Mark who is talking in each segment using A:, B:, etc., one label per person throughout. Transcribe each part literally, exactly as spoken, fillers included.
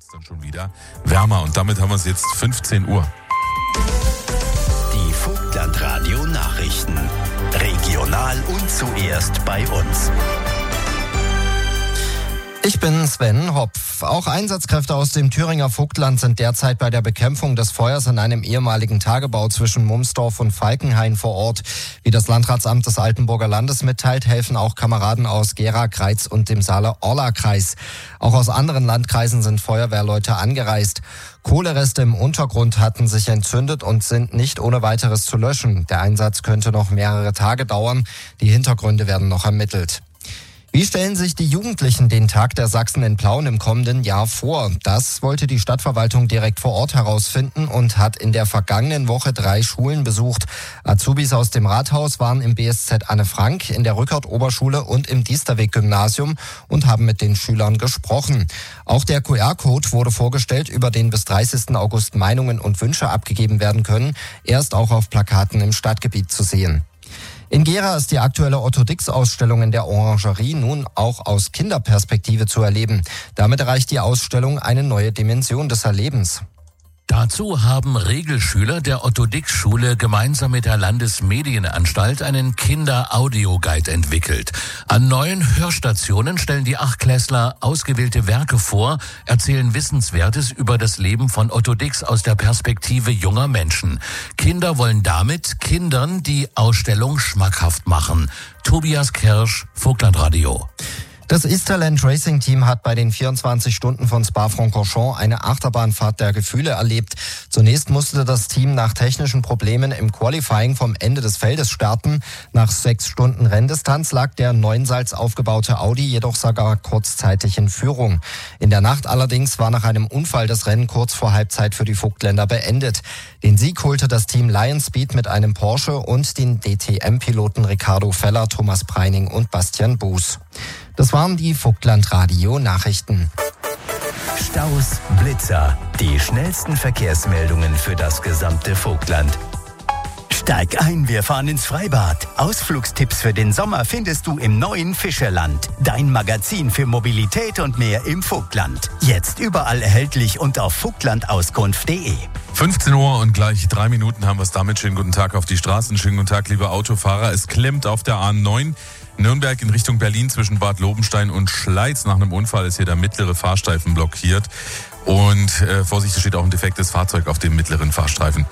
A: wird es dann schon wieder wärmer. Und damit haben wir es jetzt fünfzehn Uhr.
B: Die Vogtlandradio Nachrichten. Regional und zuerst bei uns.
C: Ich bin Sven Hopf. Auch Einsatzkräfte aus dem Thüringer Vogtland sind derzeit bei der Bekämpfung des Feuers in einem ehemaligen Tagebau zwischen Mumsdorf und Falkenhain vor Ort. Wie das Landratsamt des Altenburger Landes mitteilt, helfen auch Kameraden aus Gera, Greiz und dem Saale-Orla-Kreis. Auch aus anderen Landkreisen sind Feuerwehrleute angereist. Kohlereste im Untergrund hatten sich entzündet und sind nicht ohne weiteres zu löschen. Der Einsatz könnte noch mehrere Tage dauern. Die Hintergründe werden noch ermittelt. Wie stellen sich die Jugendlichen den Tag der Sachsen in Plauen im kommenden Jahr vor? Das wollte die Stadtverwaltung direkt vor Ort herausfinden und hat in der vergangenen Woche drei Schulen besucht. Azubis aus dem Rathaus waren im B S Z Anne Frank, in der Rückert-Oberschule und im Diesterweg-Gymnasium und haben mit den Schülern gesprochen. Auch der Q R-Code wurde vorgestellt, über den bis dreißigsten August Meinungen und Wünsche abgegeben werden können. Er ist auch auf Plakaten im Stadtgebiet zu sehen. In Gera ist die aktuelle Otto-Dix-Ausstellung in der Orangerie nun auch aus Kinderperspektive zu erleben. Damit erreicht die Ausstellung eine neue Dimension des Erlebens.
D: Dazu haben Regelschüler der Otto-Dix-Schule gemeinsam mit der Landesmedienanstalt einen Kinder-Audio-Guide entwickelt. An neuen Hörstationen stellen die Achtklässler ausgewählte Werke vor, erzählen Wissenswertes über das Leben von Otto Dix aus der Perspektive junger Menschen. Kinder wollen damit Kindern die Ausstellung schmackhaft machen. Tobias Kirsch, Vogtlandradio.
C: Das Easterland Racing Team hat bei den vierundzwanzig Stunden von Spa-Francorchamps eine Achterbahnfahrt der Gefühle erlebt. Zunächst musste das Team nach technischen Problemen im Qualifying vom Ende des Feldes starten. Nach sechs Stunden Renndistanz lag der neunseits aufgebaute Audi jedoch sogar kurzzeitig in Führung. In der Nacht allerdings war nach einem Unfall das Rennen kurz vor Halbzeit für die Vogtländer beendet. Den Sieg holte das Team Lion Speed mit einem Porsche und den D T M-Piloten Ricardo Feller, Thomas Preining und Bastian Buß. Das waren die Vogtlandradio-Nachrichten.
B: Staus, Blitzer, die schnellsten Verkehrsmeldungen für das gesamte Vogtland. Steig ein, wir fahren ins Freibad. Ausflugstipps für den Sommer findest du im neuen Fischerland. Dein Magazin für Mobilität und mehr im Vogtland. Jetzt überall erhältlich und auf vogtlandauskunft punkt de.
A: fünfzehn Uhr und gleich drei Minuten haben wir es damit. Schönen guten Tag auf die Straßen. Schönen guten Tag, liebe Autofahrer. Es klemmt auf der A neun. Nürnberg in Richtung Berlin zwischen Bad Lobenstein und Schleiz. Nach einem Unfall ist hier der mittlere Fahrstreifen blockiert. Und äh, Vorsicht, es steht auch ein defektes Fahrzeug auf dem mittleren Fahrstreifen.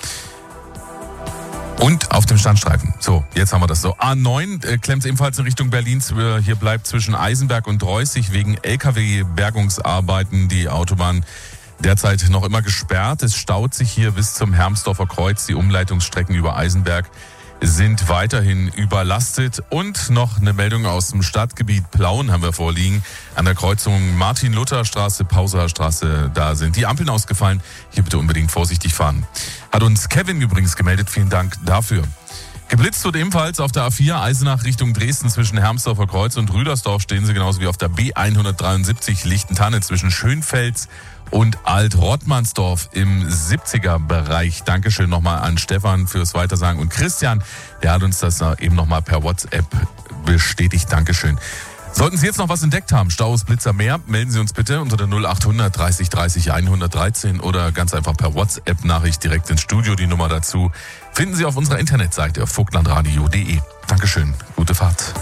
A: Und auf dem Standstreifen. So, jetzt haben wir das so. A neun äh, klemmt ebenfalls in Richtung Berlin. Hier bleibt zwischen Eisenberg und Reußig wegen L K W-Bergungsarbeiten die Autobahn derzeit noch immer gesperrt. Es staut sich hier bis zum Hermsdorfer Kreuz. Die Umleitungsstrecken über Eisenberg sind weiterhin überlastet. Und noch eine Meldung aus dem Stadtgebiet Plauen haben wir vorliegen. An der Kreuzung Martin-Luther-Straße, Pauserer Straße, da sind die Ampeln ausgefallen. Hier bitte unbedingt vorsichtig fahren. Hat uns Kevin übrigens gemeldet. Vielen Dank dafür. Geblitzt wird ebenfalls auf der A vier Eisenach Richtung Dresden zwischen Hermsdorfer Kreuz und Rüdersdorf stehen sie genauso wie auf der B hundertdreiundsiebzig Lichtentanne zwischen Schönfels und Alt-Rottmannsdorf im siebziger-Bereich. Dankeschön nochmal an Stefan fürs Weitersagen. Und Christian, der hat uns das eben nochmal per WhatsApp bestätigt. Dankeschön. Sollten Sie jetzt noch was entdeckt haben, Staus, Blitzer, mehr, melden Sie uns bitte unter der null achthundert dreißig dreißig hundertdreizehn oder ganz einfach per WhatsApp-Nachricht direkt ins Studio. Die Nummer dazu finden Sie auf unserer Internetseite vogtlandradio punkt de. Dankeschön, gute Fahrt.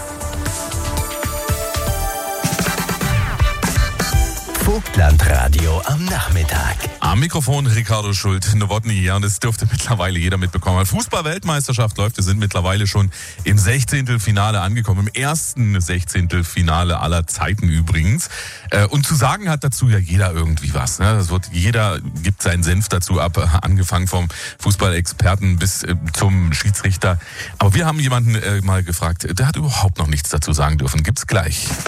B: Vogtlandradio am Nachmittag.
A: Am Mikrofon Ricardo Schult-Nowotny. Ja, und das dürfte mittlerweile jeder mitbekommen haben. Fußball-Weltmeisterschaft läuft. Wir sind mittlerweile schon im Sechzehntelfinale angekommen. Im ersten Sechzehntelfinale aller Zeiten übrigens. Und zu sagen hat dazu ja jeder irgendwie was. Das wird, jeder gibt seinen Senf dazu ab. Angefangen vom Fußballexperten bis zum Schiedsrichter. Aber wir haben jemanden mal gefragt, der hat überhaupt noch nichts dazu sagen dürfen. Gibt's gleich.